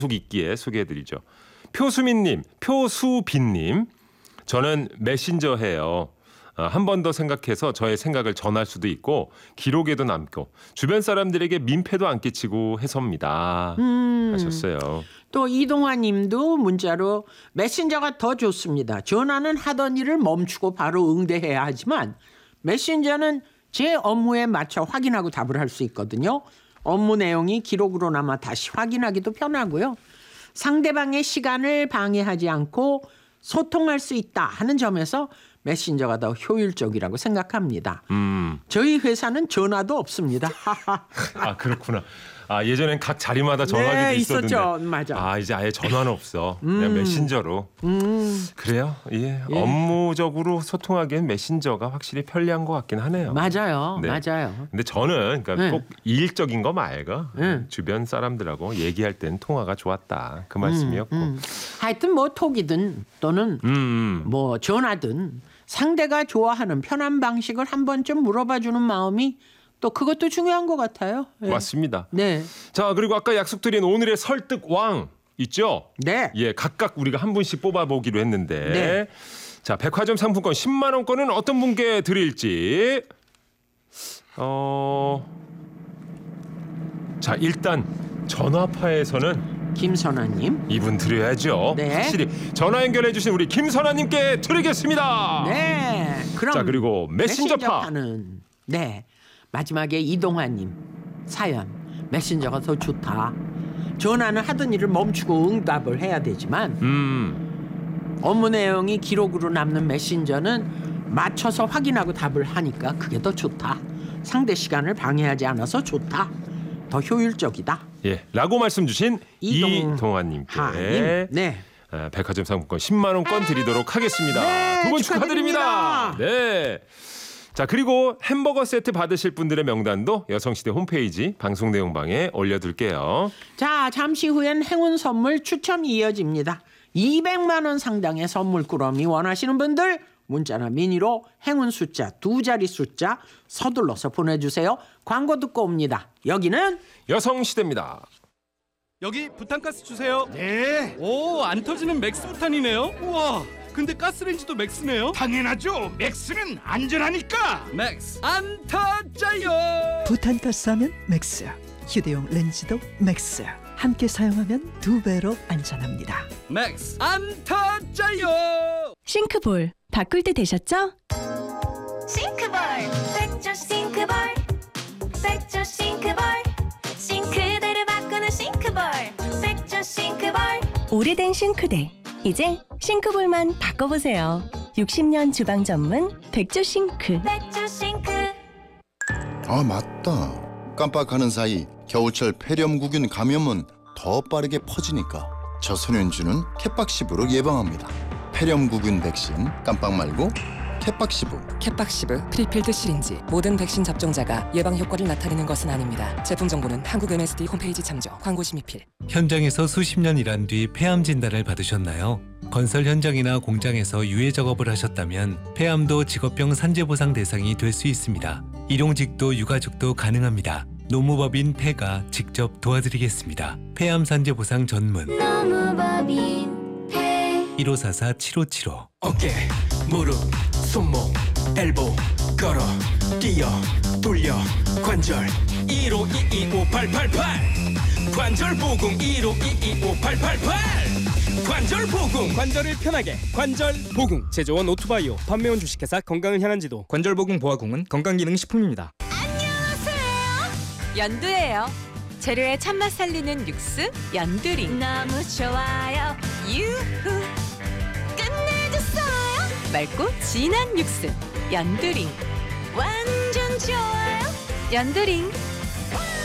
계속 있기에 소개해드리죠. 표수빈님, 저는 메신저 해요. 한 번 더 생각해서 저의 생각을 전할 수도 있고 기록에도 남고 주변 사람들에게 민폐도 안 끼치고 해서입니다. 하셨어요. 또 이동환 님도 문자로 메신저가 더 좋습니다. 전화는 하던 일을 멈추고 바로 응대해야 하지만 메신저는 제 업무에 맞춰 확인하고 답을 할 수 있거든요. 업무 내용이 기록으로 남아 다시 확인하기도 편하고요. 상대방의 시간을 방해하지 않고 소통할 수 있다 하는 점에서 메신저가 더 효율적이라고 생각합니다. 저희 회사는 전화도 없습니다. 아, 그렇구나. 아, 예전엔 각 자리마다 전화기도 네, 있었는데. 있었죠. 맞아. 아, 이제 아예 전화는 없어. 그냥 메신저로. 그래요? 예. 업무적으로 소통하기엔 메신저가 확실히 편리한 것 같긴 하네요. 맞아요. 네. 맞아요. 근데 저는 그러니까 네. 꼭 일적인 거 말고 주변 사람들하고 얘기할 땐 통화가 좋았다. 그 말씀이었고. 하여튼 뭐 톡이든 또는 뭐 전화든 상대가 좋아하는 편한 방식을 한 번쯤 물어봐 주는 마음이 또 그것도 중요한 것 같아요. 네. 맞습니다. 네. 자, 그리고 아까 약속드린 오늘의 설득 왕 있죠? 네. 예, 각각 우리가 한 분씩 뽑아보기로 했는데. 네. 자, 백화점 상품권 10만 원권은 어떤 분께 드릴지. 자, 일단 전화파에서는 김선아님. 이분 드려야죠. 네. 확실히 전화 연결해 주신 우리 김선아님께 드리겠습니다. 네. 그럼 자, 그리고 메신저파. 메신저파는 네. 마지막에 이동환님 사연. 메신저가 더 좋다. 전화는 하던 일을 멈추고 응답을 해야 되지만 업무 내용이 기록으로 남는 메신저는 맞춰서 확인하고 답을 하니까 그게 더 좋다. 상대 시간을 방해하지 않아서 좋다. 더 효율적이다. 예, 라고 말씀 주신 이동환님께 네. 백화점 상품권 10만 원권 드리도록 하겠습니다. 네, 두 분 축하드립니다. 네. 자, 그리고 햄버거 세트 받으실 분들의 명단도 여성시대 홈페이지 방송 내용방에 올려둘게요. 자, 잠시 후엔 행운 선물 추첨 이어집니다. 200만 원 상당의 선물 꾸러미 원하시는 분들 문자나 미니로 행운 숫자 2자리 숫자 서둘러서 보내주세요. 광고 듣고 옵니다. 여기는 여성시대입니다. 여기 부탄가스 주세요. 네. 오, 안 터지는 맥스 부탄이네요. 우와. 근데 가스레인지도 맥스네요. 당연하죠. 맥스는 안전하니까. 맥스 안 터져요. 부탄가스 하면 맥스, 휴대용 렌즈도 맥스. 함께 사용하면 2배로 안전합니다. 맥스 안 터져요. 싱크볼 바꿀 때 되셨죠? 싱크볼 백조 싱크볼 백조 싱크볼 싱크대를 바꾸는 싱크볼 백조 싱크볼 오래된 싱크대 이제 싱크볼만 바꿔보세요. 60년 주방 전문 백조 싱크. 백조 싱크. 아, 맞다. 깜빡하는 사이 겨울철 폐렴구균 감염은 더 빠르게 퍼지니까 저소년주는 캣박시브로 예방합니다. 폐렴구균 백신 깜빡 말고 캣박시브. 캣박시브 프리필드 시린지 모든 백신 접종자가 예방 효과를 나타내는 것은 아닙니다. 제품 정보는 한국 MSD 홈페이지 참조. 광고 심의필. 현장에서 수십 년 일한 뒤 폐암 진단을 받으셨나요? 건설 현장이나 공장에서 유해 작업을 하셨다면 폐암도 직업병 산재보상 대상이 될 수 있습니다. 일용직도 유가족도 가능합니다. 노무법인 폐가 직접 도와드리겠습니다. 폐암 산재보상 전문 노무법인 폐 1544-7575. 어깨, 무릎, 손목, 엘보, 걸어, 뛰어, 돌려, 관절 15225888 관절보공 15225888 관절보공. 관절을 편하게 관절보궁. 제조원 오투바이오 판매원 주식회사 건강을 향한 지도. 관절보궁 보아궁은 건강기능식품입니다. 연두예요. 재료의 참맛 살리는 육수 연두링. 너무 좋아요. 유후. 끝내줬어요. 맑고 진한 육수 연두링. 완전 좋아요. 연두링.